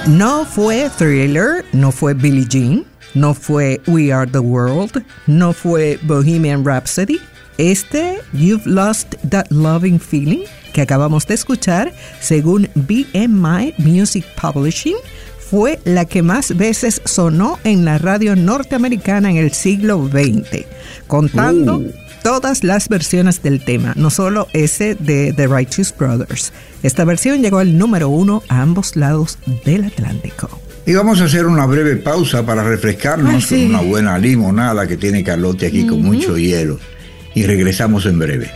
No fue Thriller, no fue Billie Jean, no fue We Are the World, no fue Bohemian Rhapsody. You've Lost That Loving Feeling, que acabamos de escuchar, según BMI Music Publishing, fue la que más veces sonó en la radio norteamericana en el siglo XX, contando todas las versiones del tema, no solo ese de The Righteous Brothers. Esta versión llegó al número 1 a ambos lados del Atlántico. Y vamos a hacer una breve pausa para refrescarnos con una buena limonada que tiene Carlotti aquí con mucho hielo. Y regresamos en breve.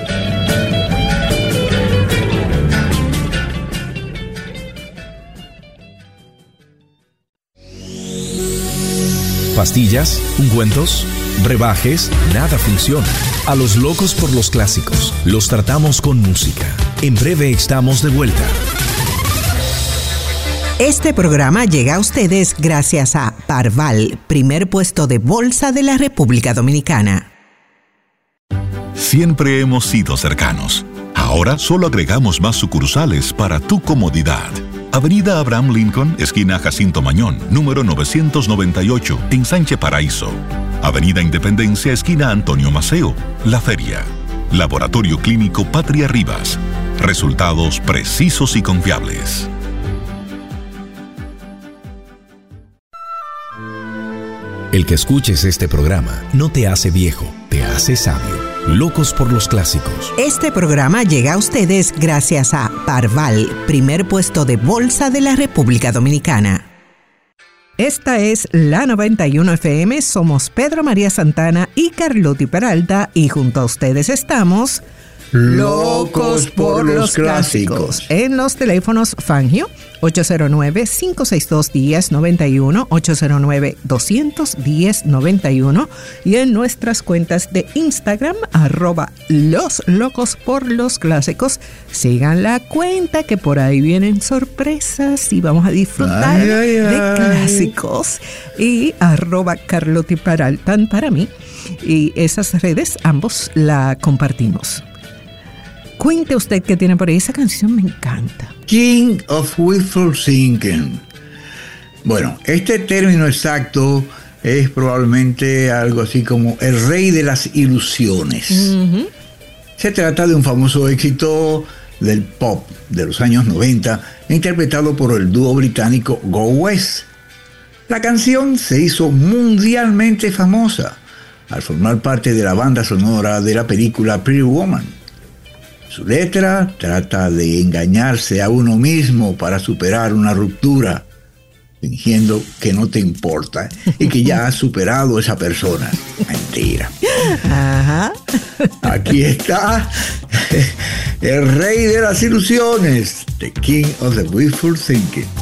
Pastillas, ungüentos, brebajes, nada funciona. A los locos por los clásicos, los tratamos con música. En breve estamos de vuelta. Este programa llega a ustedes gracias a Parval, primer puesto de bolsa de la República Dominicana. Siempre hemos sido cercanos. Ahora solo agregamos más sucursales para tu comodidad. Avenida Abraham Lincoln, esquina Jacinto Mañón, número 998, en Sánchez Paraíso. Avenida Independencia, esquina Antonio Maceo, La Feria. Laboratorio Clínico Patria Rivas. Resultados precisos y confiables. El que escuches este programa no te hace viejo, te hace sabio. Locos por los clásicos. Este programa llega a ustedes gracias a Parval, primer puesto de bolsa de la República Dominicana. Esta es la 91 FM, somos Pedro María Santana y Carlotti Peralta y junto a ustedes estamos... Locos por los clásicos. En los teléfonos Fangio, 809-562-1091, 809-210-91 y en nuestras cuentas de Instagram, @loslocos_por_los_clásicos. Sigan la cuenta que por ahí vienen sorpresas y vamos a disfrutar de clásicos. Y @Carlotti Peralta para mí. Y esas redes ambos la compartimos. Cuente usted qué tiene por ahí. Esa canción me encanta. King of Wishful Thinking. Bueno, este término exacto es probablemente algo así como el rey de las ilusiones. Se trata de un famoso éxito del pop de los años 90, interpretado por el dúo británico Go West. La canción se hizo mundialmente famosa al formar parte de la banda sonora de la película Pretty Woman. Su letra trata de engañarse a uno mismo para superar una ruptura, fingiendo que no te importa y que ya has superado a esa persona. Mentira. Ajá. Aquí está el rey de las ilusiones, The King of the Wishful Thinking.